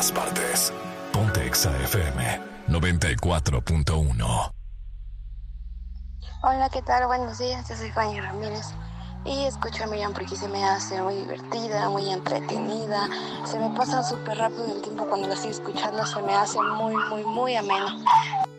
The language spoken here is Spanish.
todas partes. Ponte Exa FM 94.1. Hola, ¿qué tal? Buenos días, yo soy Fanny Ramírez y escucho a Miriam porque se me hace muy divertida, muy entretenida. Se me pasa súper rápido el tiempo cuando la estoy escuchando, se me hace muy, muy, muy ameno.